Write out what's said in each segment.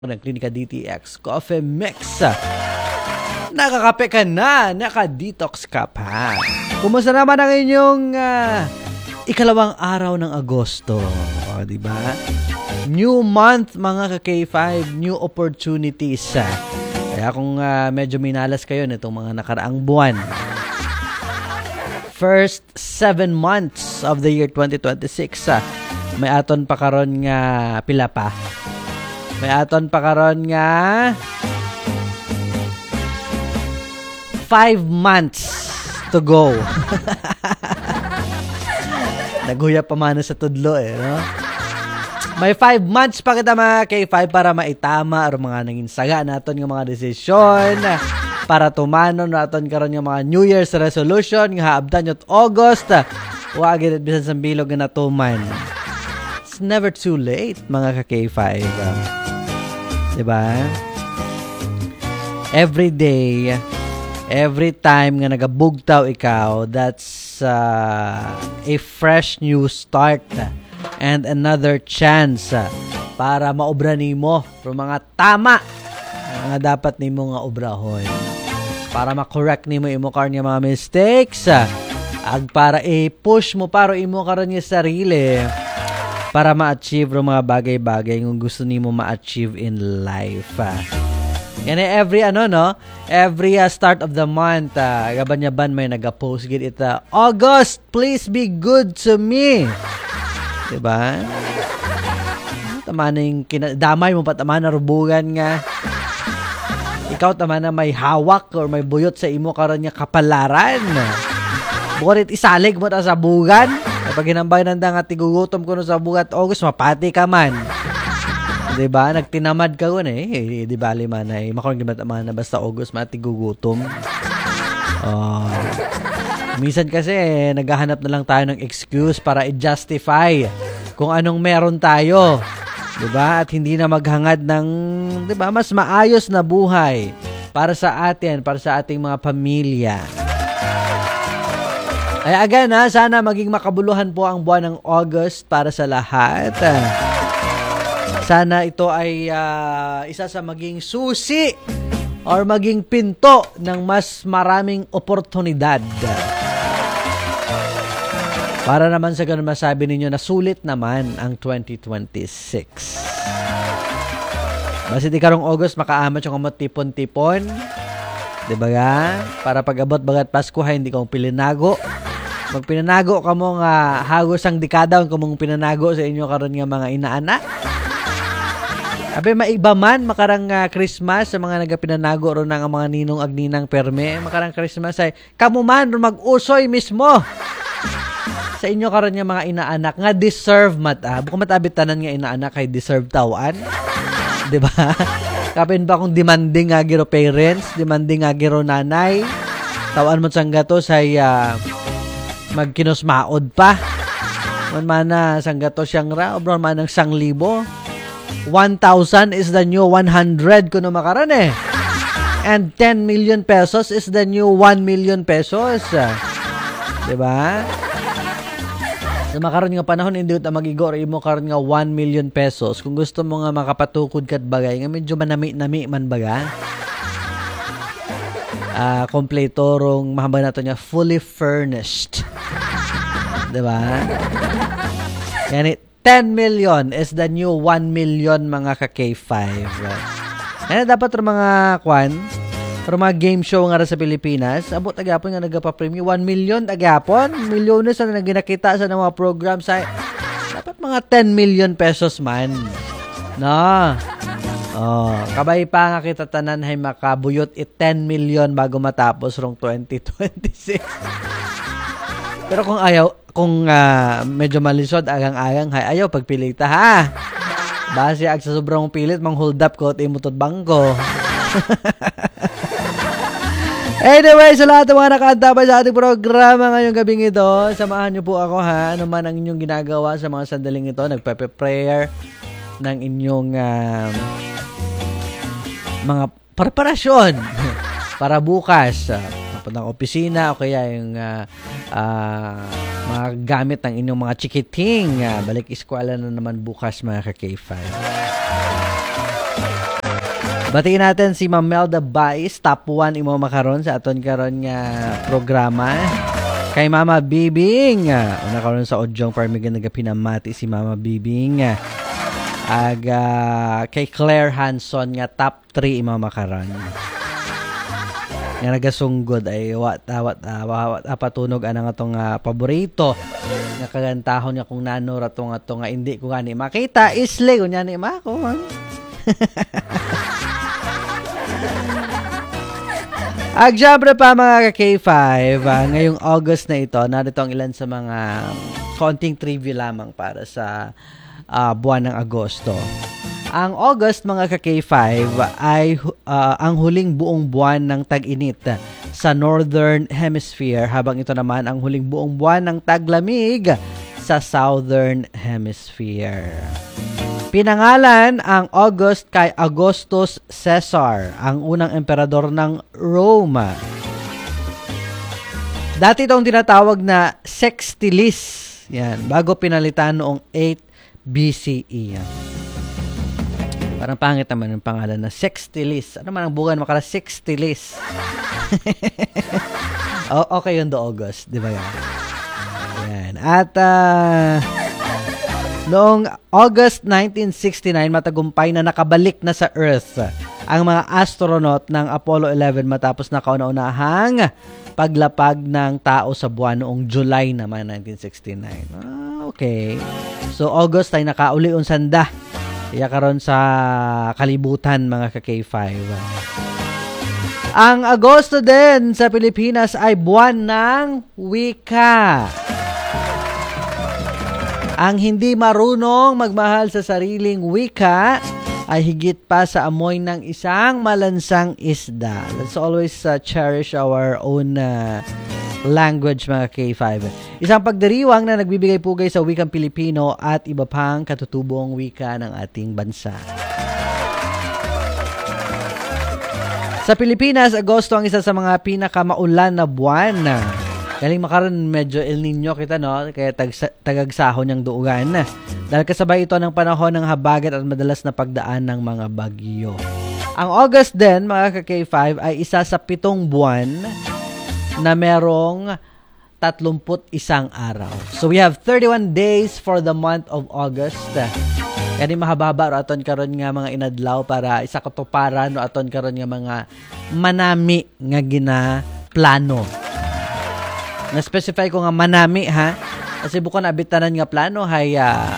ng Klinika DTX Coffee Mix. Nakakape ka na, naka-detox ka pa. Kumusta naman ang inyong ikalawang araw ng Agosto? O, diba? New month mga ka-K5, new opportunities. Kaya kung medyo minalas kayo nitong mga nakaraang buwan, first 7 months of the year 2026, may aton pa karon nga pila pa. May aton pa karon nga 5 months to go. Naguya pa man sa tudlo no? May 5 months pa kita mga K5 para maitama ang mga nanging saga naton nga mga desisyon para tumano naton karon nga mga New Year's resolution nga haabdan yot August. Wa gid bisan sa bilog nga natuman. It's never too late mga ka-K5. Diba? Every day, every time nga nagabugtaw ikaw, that's a fresh new start and another chance para maobra nimo pro mga tama nga dapat nimo nga obrahon. Para ma-correct nimo imo karon nga mga mistakes, ag para i-push mo para imo karon nga sarili para ma-achieve ro mga bagay-bagay nga gusto nimo ma-achieve in life. Yan every every start of the month, gaban-yaban may naga-post gid ita, August, please be good to me. Diba? Tama na yung damay mo pa, tama na rubugan nga. Ikaw tama na may hawak or may buyot sa imo karon nga kapalaran. Bukod isalig mo ta sa bugan. Kapag ginambay nanda nga tigugutom ko no sa bugat August, mapati ka man. Diba? Nagtinamad ka kun di bali man ay makarong di man na basta August matigugutom. Minsan kasi naghahanap na lang tayo ng excuse para i-justify kung anong meron tayo. Diba? At hindi na maghangad ng, diba, mas maayos na buhay para sa atin, para sa ating mga pamilya. Ay again sana maging makabuluhan po ang buwan ng August para sa lahat. Sana ito ay isa sa maging susi or maging pinto ng mas maraming oportunidad. Para naman sa ganun masabi ninyo na sulit naman ang 2026. Basta di karong August makaamat yung kamot tipon-tipon. Diba ga? Para pag-abot bagat Pasko hay hindi kong pilinago. Magpinanago ka mo nga hagos ang dekada kung mong pinanago sa inyo karon nga mga inaanak. Abe maiba man makarang Christmas sa mga nagapinanago ro ng mga ninong ag ninang perme. Makarang Christmas ay kamo man mag-usoy mismo sa inyo karon nga mga inaanak nga deserve mata. Buko matabit tanan nga inaanak kay deserve tawan. 'Di ba? Kapin ba kung demanding nga giro parents, demanding nga giro nanay. Tawan mo sang gato say magkinusmaod pa. Man na sang gato siyang ra obra man ng 1,000. 1,000 is the new 100 kuno makaran And 10 million pesos is the new 1 million pesos. 'Di ba? Sa makaroon nga panahon hindi ta magigor imo karon nga 1 million pesos. Kung gusto mo nga makapatukod kat bagay nga medyo manami-nami man baga. Kompleto rong mahaba nato niya fully furnished. 'Di ba? Yani 10 million is the new 1 million mga ka-K5. Kaya dapat ro mga mga game show nga sa Pilipinas, abot agapon nga nagapa-premium 1 million agapon, milyones na ginakita sa mga programs ay dapat mga 10 million pesos man. No. Kabay pa nga kita tanan hay makabuyot 10 million bago matapos rong 2026. Pero kung medyo malisod agang-agang hay ayaw pagpilita ha. Base ag sa sobrang pilit mang hold up ko at imutod bangko. Anyway, sa lahat ng mga nakaantabay sa ating programa ngayong gabing ito, samahan niyo po ako ha. Ano man ang inyong ginagawa sa mga sandaling ito, nagpe-prayer ng inyong mga preparasyon para bukas. Papuntang opisina o kaya yung mga gamit ng inyong mga chikiting. Balik eskwela na naman bukas mga ka-K5. Batiin natin si Ma'am Melda Bais, top 1 imo makaron sa aton karon nga programa. Kay Mama Bibing, una karon sa Odyong Parmigan nagapinamati si Mama Bibing. Kay Claire Hanson nga top 3 imo makaron. Nga nagasunggod ay wat patunog anang atong paborito nga kagantahon nga kung nano ratong nga hindi ko gani makita isle kunya ni mako. Agyabra pa mga ka-K5, ngayong August na ito, narito ang ilan sa mga konting trivia lamang para sa buwan ng Agosto. Ang August mga ka-K5 ay ang huling buong buwan ng tag-init sa Northern Hemisphere, habang ito naman ang huling buong buwan ng taglamig sa Southern Hemisphere. Pinangalan ang August kay Augustus Caesar, ang unang emperador ng Rome. Dati itong tinatawag na Sextilis. Yan, bago pinalitan noong 8 BCE. Yan. Parang pangit naman yung pangalan na Sextilis. Ano man ang bugan makala Sextilis? Okay yun do August, di ba yan? Yan. At noong August 1969, matagumpay na nakabalik na sa Earth ang mga astronaut ng Apollo 11 matapos na kauna-unahang paglapag ng tao sa buwan noong July naman 1969. Okay. So August ay nakauli unsanda. Kaya karon sa kalibutan mga ka-K5. Ang Agosto din sa Pilipinas ay buwan ng wika. Ang hindi marunong magmahal sa sariling wika ay higit pa sa amoy ng isang malansang isda. Let's always cherish our own language mga K5. Isang pagdiriwang na nagbibigay pugay sa wikang Pilipino at iba pang katutubong wika ng ating bansa. Sa Pilipinas, Agosto ang isa sa mga pinakamaulan na buwan. Galing makaroon medyo El Nino kita, no? Kaya tagagsahon niyang duugan. Dahil kasabay ito ng panahon ng habagat at madalas na pagdaan ng mga bagyo. Ang August din, mga ka-K5, ay isa sa 7 buwan na merong 31 araw. So we have 31 days for the month of August. Kani mahababa aton karon nga mga inadlaw para isa katuparan no aton karon nga mga manami nga ginaplano. Na-specify ko nga manami ha. Kasi bukod abitanan nga plano hay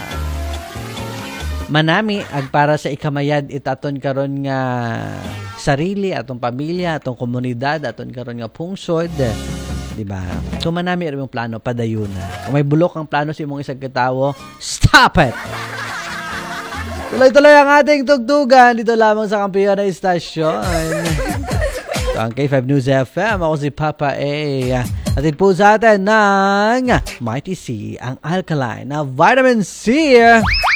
manami ag para sa ikamayad itaton karon nga sarili atong pamilya, atong komunidad, aton karon nga pungsod, di ba? So manami ra yung plano padayon na. Kung may bulok ang plano sa imong isang katawo, stop it. Tuloy-tuloy ang ating tugtugan dito lamang sa Kampiyon na Istasyon. So, ang K5 News FM, ako si Papa A. Atin po sa atin ng Mighty C, ang alkaline na vitamin C.